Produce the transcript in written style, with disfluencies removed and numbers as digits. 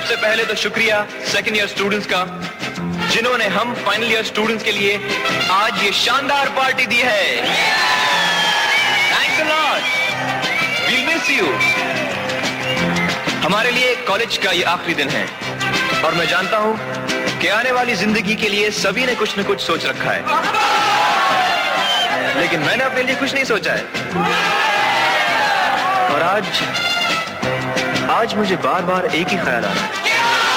सबसे पहले तो शुक्रिया सेकंड ईयर स्टूडेंट्स का, जिन्होंने हम फाइनल ईयर स्टूडेंट्स के लिए आज ये शानदार पार्टी दी है। Thanks a lot, we miss you. हमारे लिए कॉलेज का ये आखिरी दिन है और मैं जानता हूं कि आने वाली जिंदगी के लिए सभी ने कुछ न कुछ सोच रखा है, लेकिन मैंने अपने लिए कुछ नहीं सोचा है। और आज मुझे बार बार एक ही ख्याल आ रहा है